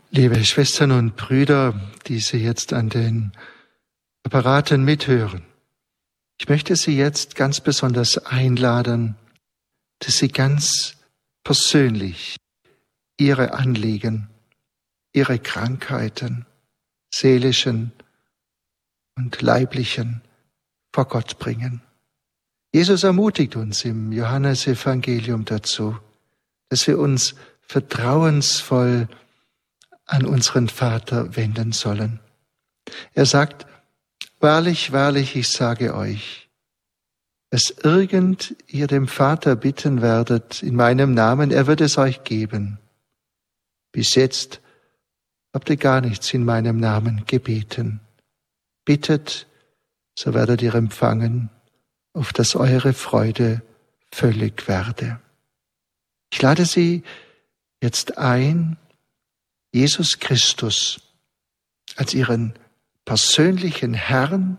Liebe Schwestern und Brüder, die Sie jetzt an den Apparaten mithören, ich möchte Sie jetzt ganz besonders einladen, dass Sie ganz persönlich Ihre Anliegen, Ihre Krankheiten, seelischen und leiblichen, vor Gott bringen. Jesus ermutigt uns im Johannesevangelium dazu, dass wir uns vertrauensvoll an unseren Vater wenden sollen. Er sagt, wahrlich, wahrlich, ich sage euch, was irgend ihr dem Vater bitten werdet in meinem Namen, er wird es euch geben. Bis jetzt habt ihr gar nichts in meinem Namen gebeten. Bittet, so werdet ihr empfangen, auf dass eure Freude völlig werde. Ich lade Sie jetzt ein, Jesus Christus als Ihren persönlichen Herrn